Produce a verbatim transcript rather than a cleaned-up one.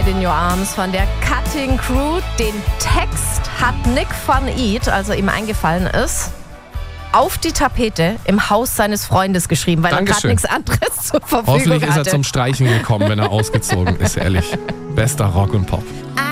in Your Arms von der Cutting Crew. Den Text hat Nick van Eat, also ihm eingefallen ist, auf die Tapete im Haus seines Freundes geschrieben, weil Dankeschön. er gerade nichts anderes zur Verfügung Hoffentlich ist er hatte. zum Streichen gekommen, wenn er ausgezogen ist, ehrlich. Bester Rock und Pop.